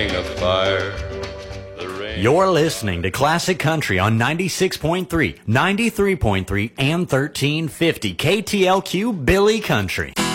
of fire. You're listening to Classic Country on 96.3, 93.3, and 1350 KTLQ Billy Country.